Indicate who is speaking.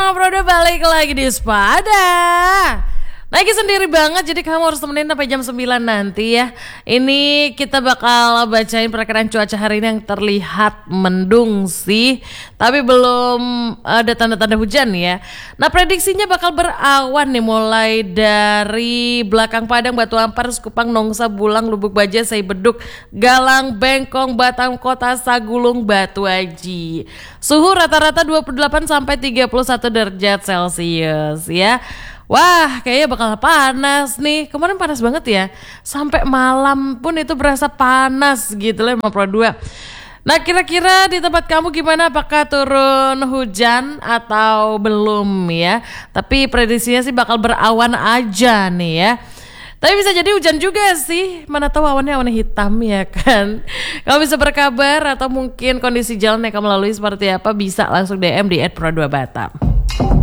Speaker 1: ngobrol udah balik lagi di Sepada. Lagi sendiri banget, jadi kamu harus temenin sampai jam 9 nanti ya. Ini kita bakal bacain perkiraan cuaca hari ini yang terlihat mendung sih, tapi belum ada tanda-tanda hujan ya. Nah, prediksinya bakal berawan nih mulai dari belakang Padang, Batu Ampar, Sekupang, Nongsa, Bulang, Lubuk Baja, Beduk, Galang, Bengkong, Batam Kota, Sagulung, Batu Aji. Suhu rata-rata 28 sampai 31 derajat Celcius ya. Wah, kayaknya bakal panas nih. Kemarin panas banget ya. Sampai malam pun itu berasa panas gitu lah 52. Nah, kira-kira di tempat kamu gimana? Apakah turun hujan atau belum ya? Tapi prediksinya sih bakal berawan aja nih ya. Tapi bisa jadi hujan juga sih. Mana tahu awannya warna hitam ya kan. Kamu bisa berkabar atau mungkin kondisi jalan yang kamu lalui seperti apa, bisa langsung DM di @pro2batam.